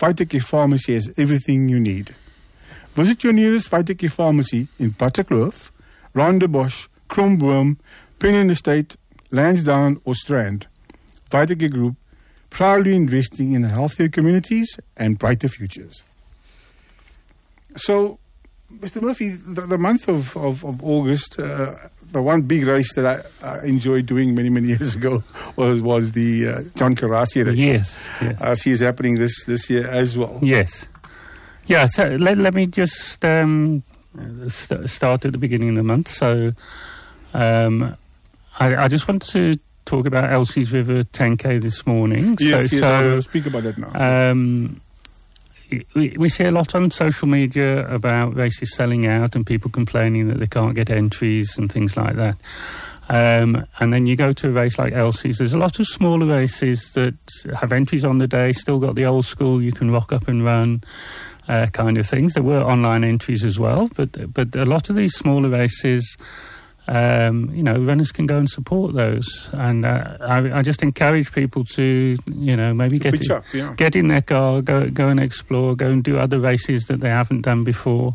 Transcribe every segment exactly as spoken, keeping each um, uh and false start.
Vaiteke Pharmacy has everything you need. Visit your nearest Vaiteke Pharmacy in Butterkloof, Rondebosch, Kromboom, Penn Estate, Lansdowne or Strand. Vaiteke Group, proudly investing in healthier communities and brighter futures. So, Mister Murphy, the, the month of, of, of August, uh, the one big race that I, I enjoyed doing many, many years ago was was the uh, John Karasi race. Yes, yes. I see it's happening this, this year as well. Yes. Yeah, so let, let me just um, st- start at the beginning of the month. So um, I, I just want to talk about Elsie's River ten K this morning. Yes, so, yes, so, I'll speak about that now. Um, we, we see a lot on social media about races selling out and people complaining that they can't get entries and things like that. Um, and then you go to a race like Elsie's, there's a lot of smaller races that have entries on the day, still got the old school, you can rock up and run. Uh, kind of things. There were online entries as well, but but a lot of these smaller races, um, you know, runners can go and support those. And uh, I, I just encourage people to, you know, maybe get in, up, yeah. get in their car, go go and explore, go and do other races that they haven't done before.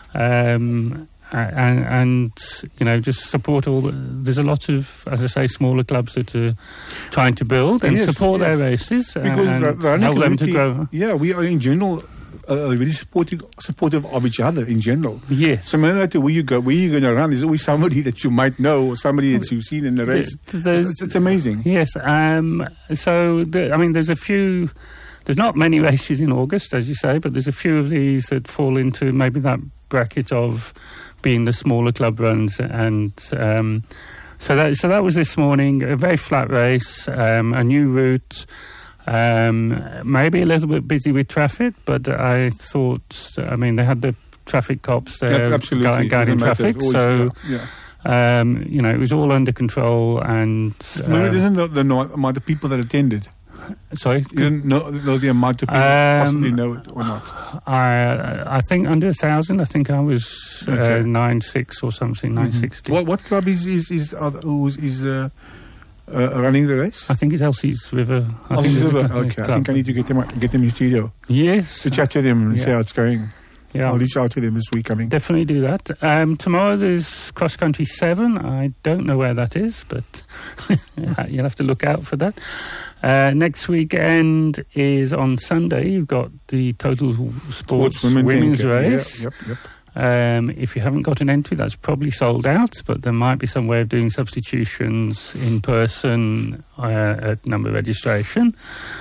Um, and, and, you know, just support all the... There's a lot of, as I say, smaller clubs that are trying to build and yes, support yes. their races because and the, the help them to grow. Yeah, we are in general... Uh, really supportive, supportive of each other in general. Yes. So no matter where you go, where you're going to run, there's always somebody that you might know or somebody that you've seen in the race. It's, it's, it's amazing. Yes. Um, so, the, I mean, there's a few... There's not many races in August, as you say, but there's a few of these that fall into maybe that bracket of being the smaller club runs. And um, so, that, so that was this morning, a very flat race, um, a new route... Um, maybe a little bit busy with traffic, but I thought, I mean, they had the traffic cops there yep, guiding guide traffic, always, so, yeah, yeah. Um, you know, it was all under control and... Um, it isn't the, the amount of people that attended. Sorry? You don't know, know the amount of people um, possibly know it or not? I I think under a thousand. I think I was okay. uh, nine six or something, mm-hmm. nine sixty. What, what club is is is, uh, is, is uh, Uh, running the race? I think it's Elsie's River. I Elsie's think River, a, okay. I think I need to get them get them in studio. Yes. To chat to them and yeah. see how it's going. Yeah. I'll reach out to them this week coming. Definitely do that. Um, tomorrow there's Cross Country seven. I don't know where that is, but you'll have to look out for that. Uh, next weekend is on Sunday. You've got the Total Sports, Sports Women Women's ten K. Race. Yeah, yep, yep. Um, if you haven't got an entry, that's probably sold out, but there might be some way of doing substitutions in person uh, at number registration.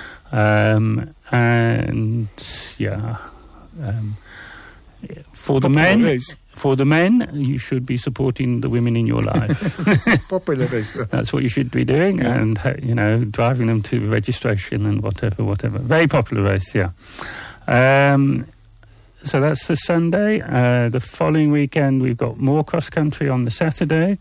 Um, and, yeah... Um, for the Popular men, race. for the men, you should be supporting the women in your life. Popular race. That's what you should be doing, yeah. and you know, driving them to registration and whatever, whatever. Very popular race, yeah. Um, so that's the Sunday. Uh, the following weekend, we've got more cross country on the Saturday,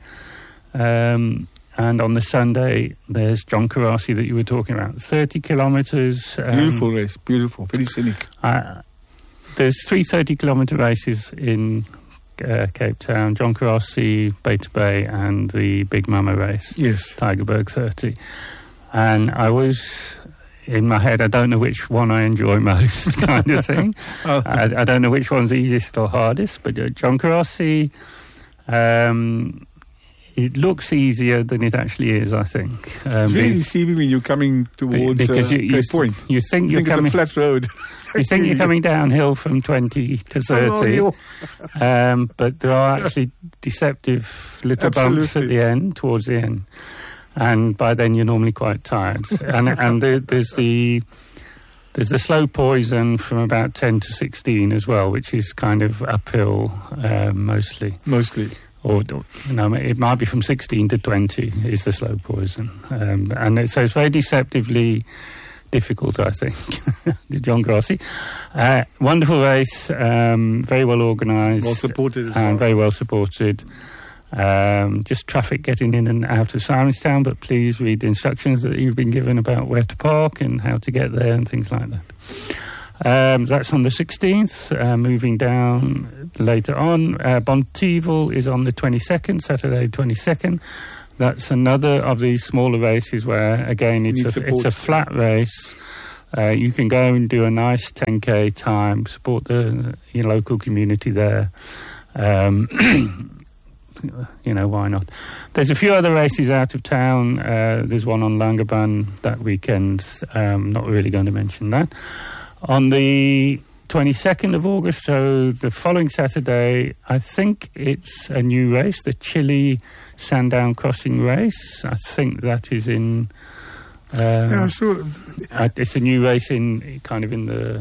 um, and on the Sunday, there's John Karasi that you were talking about. Thirty kilometres. Um, beautiful race, beautiful, very scenic. Uh, There's three thirty-kilometre races in uh, Cape Town, John Karasi, Beta Bay, and the Big Mama race. Yes. Tygerberg thirty. And I was, in my head, I don't know which one I enjoy most, kind of thing. oh. I, I don't know which one's easiest or hardest, but uh, John Karasi, um, it looks easier than it actually is, I think. Um, it's really deceiving when you're coming towards because uh, you, you Cape Point. You think, you you're think coming, it's a flat road. You think you're coming downhill from twenty to thirty, um, but there are actually deceptive little Absolutely. bumps at the end, towards the end, and by then you're normally quite tired. and and the, there's the there's the slow poison from about ten to sixteen as well, which is kind of uphill um, mostly. Mostly. Or, you know, it might be from sixteen to twenty is the slow poison, um, and it, so it's very deceptively difficult, I think. The John Karasi. Uh, wonderful race, um, very well organised. Well supported as and well. very well supported. Um, just traffic getting in and out of Simonstown, but please read the instructions that you've been given about where to park and how to get there and things like that. Um, that's on the sixteenth. Uh, moving down later on, uh, Bonteval is on the twenty-second, Saturday twenty-second. That's another of these smaller races where, again, it's a, it's a flat race, Uh, you can go and do a nice ten K time, support the your local community there. Um, you know, why not? There's a few other races out of town. Uh, there's one on Langebaan that weekend. Um, not really going to mention that. On the twenty-second of August, so the following Saturday, I think it's a new race, the Chile Sandown Crossing race. I think that is in... Um, yeah, so... Uh, it's a new race in kind of in the...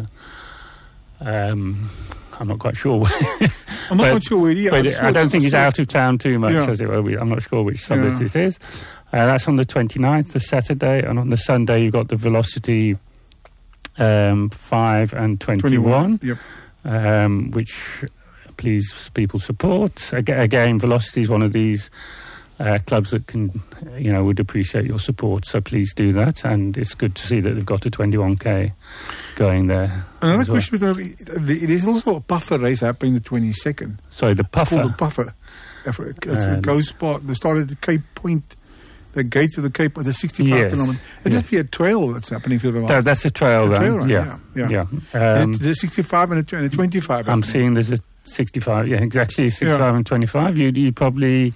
Um, I'm not quite sure. I'm not but, quite sure where he is. But I, I don't think I it's out of town too much, yeah. as it were. I'm not sure which summit yeah. this is. Uh, that's on the twenty-ninth, the Saturday, and on the Sunday you've got the Velocity um, five and twenty-one, Yep. um, which please people support. Again, again Velocity is one of these uh, clubs that can, you know, would appreciate your support, so please do that. And it's good to see that they've got a twenty-one K going there. Another well. question, there is also a puffer race happening the twenty-second. Sorry, the puffer. It's called the puffer. It's Um, a goes spot. They started at Cape Point, the gate of the Cape, the sixty-five Yes, kilometre. It yes. must be a trail that's happening through the That, that's a trail A run. trail run, yeah, yeah, yeah. yeah. Um, the sixty-five and the twenty-five. I'm happening. seeing there's a sixty-five. Yeah, exactly, sixty-five Yeah. and twenty-five. You you probably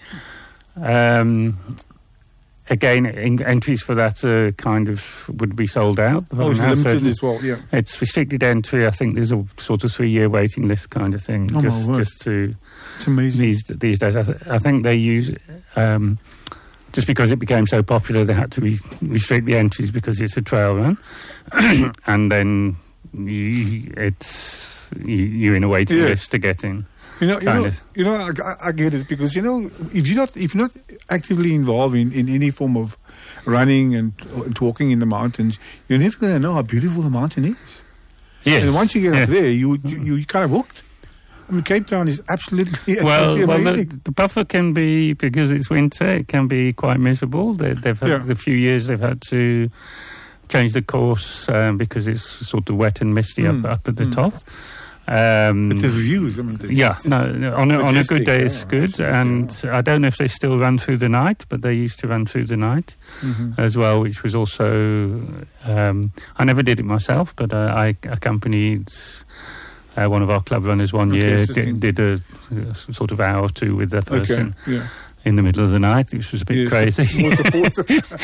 um, again in, entries for that uh, kind of would be sold out. Oh, it's Now, limited certainly- as well, yeah. It's restricted entry. I think there's a sort of three-year waiting list kind of thing. Oh, my just word. just to It's amazing. these these days. I, th- I think they use um, just because it became so popular, they had to re- restrict the entries because it's a trail run, and then you, it's you, you're in a waiting Yes. list to get in. You know, you kind know, of. you know I, I- I get it because you know if you're not if you're not actively involved in, in any form of running and, and walking in the mountains, you're never going to know how beautiful the mountain is. Yes. And once you get yes. up there, you you you kind of hooked. I mean, Cape Town is absolutely, Well, absolutely well, amazing. the, the buffer can be, because it's winter, it can be quite miserable. They, they've had Yeah. a few years they've had to change the course um, because it's sort of wet and misty Mm. up up at the Mm. top. Um, But the views, I mean, the, yeah, it's just no, no, on a, on a majestic, good day yeah, it's good, absolutely, and yeah. I don't know if they still run through the night, but they used to run through the night Mhm. as well, which was also. Um, I never did it myself, but uh, I accompanied uh, one of our club runners one Okay, year. assisting. Did, did a, a sort of hour or two with that person Okay, yeah. in the middle of the night, which was a bit Yes, crazy. more support.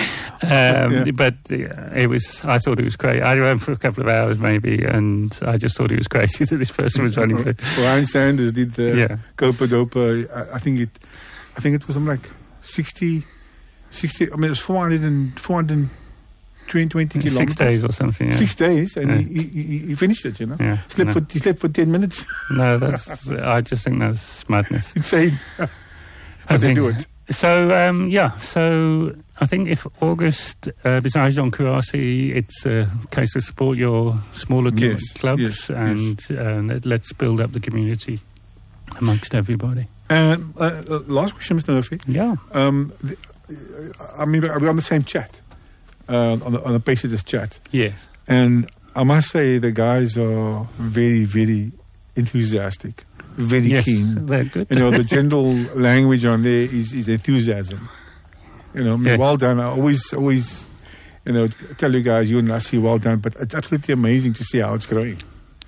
um, Yeah. But uh, it was. I thought it was crazy. I ran for a couple of hours maybe, and I just thought it was crazy that this person was running for. Ryan Sanders did the Yeah. Copa Dopa. I, I think it, I think it was something like sixty, sixty. I mean, it was four hundred and four hundred twenty kilometers. Six days or something. Yeah. Six days, and Yeah. he, he, he finished it. You know, Yeah, slept no. for he slept for ten minutes. No, that's. I just think that's madness. Insane. I How they think do it. So um, yeah, so I think if August, uh, besides Don Kurasi, it's a case to support your smaller cl- Yes, clubs yes, and uh, let- let's build up the community amongst everybody. And uh, uh, last question, Mister Murphy. Yeah. Um, the, I mean, we're on the same chat, uh, on the, on the Pacesetters chat, Yes. and I must say the guys are very, very enthusiastic, very Yes, keen. they're good. You know, the general language on there is, is enthusiasm. You know, I mean, Yes. well done. I always, always, you know, tell you guys, you and Lassie, well done. But it's absolutely amazing to see how it's growing.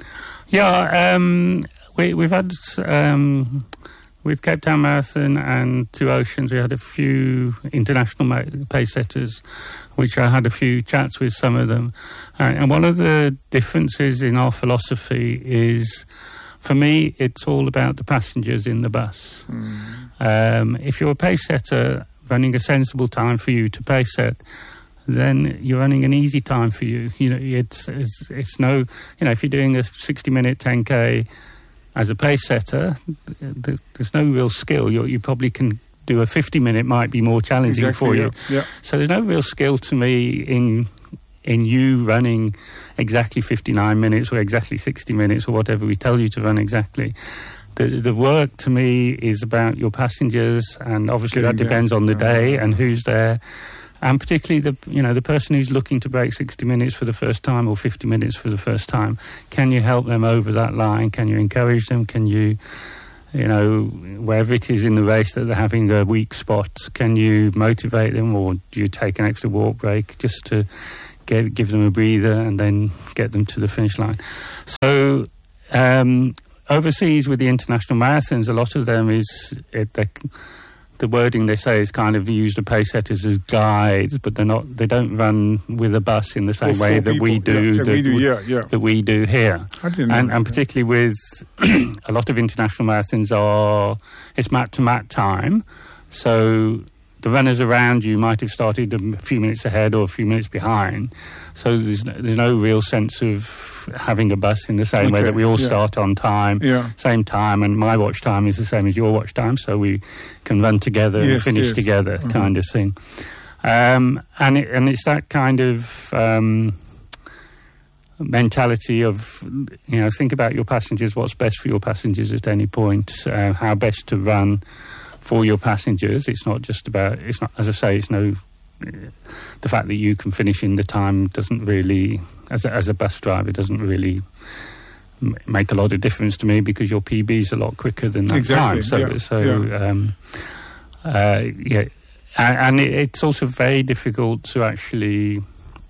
Yeah, um, we, we've had, um, with Cape Town Marathon and Two Oceans, we had a few international ma- pace setters, which I had a few chats with some of them. Uh, and one of the differences in our philosophy is, for me, it's all about the passengers in the bus. Mm. Um, if you're a pace setter running a sensible time for you to pace set, then you're running an easy time for you. You know, it's it's, it's no, you know, if you're doing a sixty minute ten K as a pace setter, th- there's no real skill. You're, you probably can do a fifty minute, might be more challenging Exactly, for yeah, you. yeah. So there's no real skill to me in in you running exactly fifty-nine minutes or exactly sixty minutes or whatever we tell you to run exactly. The the work to me is about your passengers, and obviously Getting that there. depends on the Yeah. day and who's there. And particularly the you know the person who's looking to break sixty minutes for the first time or fifty minutes for the first time. Can you help them over that line? Can you encourage them? Can you, you know, wherever it is in the race that they're having a weak spot, can you motivate them, or do you take an extra walk break just to get, give them a breather and then get them to the finish line. So um, overseas with the international marathons, a lot of them is it, the wording they say is kind of used the pace setters as guides, but they're not. They don't run with a bus in the same well, way that people, we do. Yeah, yeah, that we do, yeah, yeah. That we do here. I didn't know and, that, and yeah. particularly with a lot of international marathons are it's mat to mat time, so the runners around you might have started a few minutes ahead or a few minutes behind. So there's, there's no real sense of having a bus in the same okay, way that we all yeah. start on time, yeah. same time, and my watch time is the same as your watch time, so we can run together yes, and finish yes. together, uh-huh. kind of thing. Um, and, it, and it's that kind of um, mentality of, you know, think about your passengers, what's best for your passengers at any point, uh, how best to run for your passengers. It's not just about, it's not, as I say, it's no, the fact that you can finish in the time doesn't really, as a, as a bus driver, doesn't really m- make a lot of difference to me, because your P B is a lot quicker than that exactly. time. So, yeah. so yeah. Um, uh, yeah, and, and it, it's also very difficult to actually,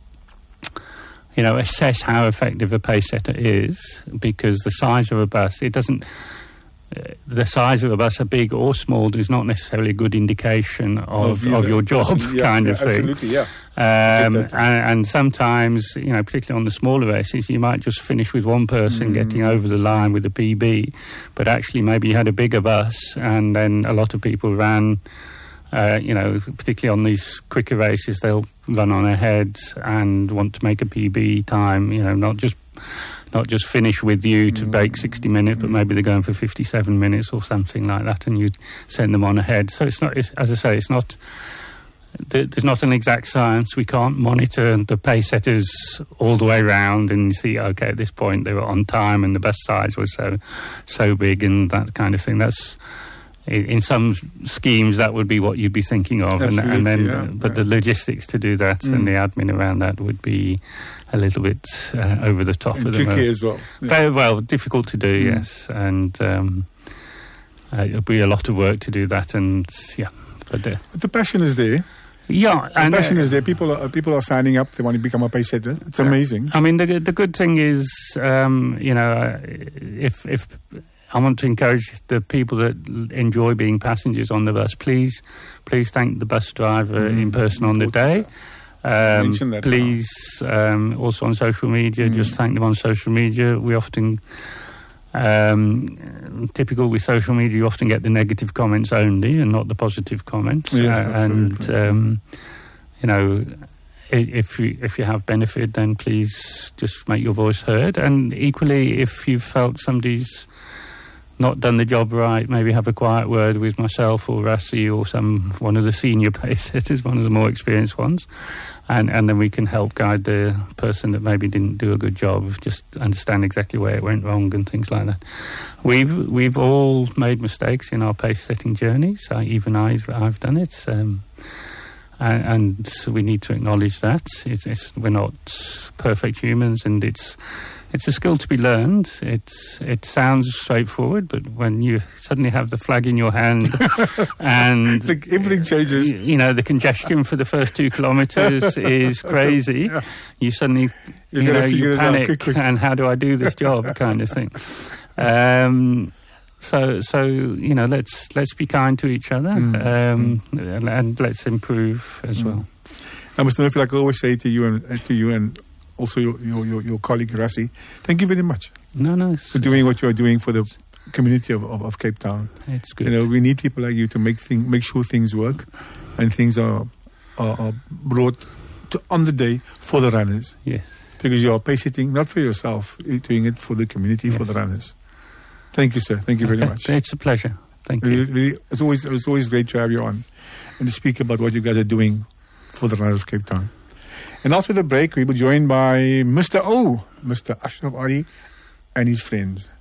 you know, assess how effective a pace setter is, because the size of a bus, it doesn't, uh, the size of a bus, a big or small, is not necessarily a good indication of, Of of you, your job, yeah, kind yeah, of thing. Absolutely, yeah. Um, Exactly. and, and sometimes, you know, particularly on the smaller races, you might just finish with one person Mm. getting over the line with a P B, but actually maybe you had a bigger bus, and then a lot of people ran, uh, you know, particularly on these quicker races, they'll run on ahead and want to make a P B time, you know, not just not just finish with you to Mm. break sixty minutes, but maybe they're going for fifty-seven minutes or something like that, and you send them on ahead. So it's not, it's, as I say, it's not, there's not an exact science. We can't monitor the pace setters all the way round and see, okay, at this point they were on time and the bus size was so so big and that kind of thing. That's, in some schemes, that would be what you'd be thinking of, and, and then, yeah, but yeah. the logistics to do that Mm. and the admin around that would be a little bit uh, over the top And of the tricky moment. as well. Yeah. Very well, difficult to do, Mm. yes, and um, uh, it'll be a lot of work to do that, and yeah, but uh, But the passion is there. yeah, The and passion uh, is there. People are people are signing up. They want to become a pace setter. It's Yeah. amazing. I mean, the the good thing is, um, you know, uh, if if I want to encourage the people that l- enjoy being passengers on the bus, please, please thank the bus driver Mm. in person on the Important. day. Um, Mention that please, um, also on social media, Mm. just thank them on social media. We often, um, typical with social media, you often get the negative comments only and not the positive comments. Yes, Uh, and absolutely. um, you know, i- if you if you have benefit, then please just make your voice heard. And equally, if you felt somebody's not done the job right, maybe have a quiet word with myself or Rassi or some one of the senior pace setters, one of the more experienced ones, and and then we can help guide the person that maybe didn't do a good job, just understand exactly where it went wrong and things like that. We've we've all made mistakes in our pace setting journeys. I, even I, I've done it. Um, and, and so we need to acknowledge that it's, it's, we're not perfect humans, and it's it's a skill to be learned. It's it sounds straightforward, but when you suddenly have the flag in your hand and Like, everything changes. you know, the congestion for the first two kilometres is crazy. Yeah. You suddenly, You you, gotta know, figure you it out panic, quick, quick. and how do I do this job, kind of thing. Um, so, so you know, let's let's be kind to each other, Mm. um, and, and let's improve as Mm. well. Now, Mister Murphy, like I always say to you and uh, to you and also your your, your, your colleague Rassi, thank you very much No, no, it's, for doing what you are doing for the community of, of, of Cape Town. it's good. You know, we need people like you to make thing, make sure things work and things are are, are brought to, on the day for the runners. Yes. Because you are pace setting not for yourself, you're doing it for the community, for Yes. the runners. Thank you, sir. Thank you very Okay, much. It's a pleasure. Thank Really, you. really, it's always it's always great to have you on and to speak about what you guys are doing for the runners of Cape Town. And after the break, we will be joined by Mister O, Mister Ashraf Ali, and his friends.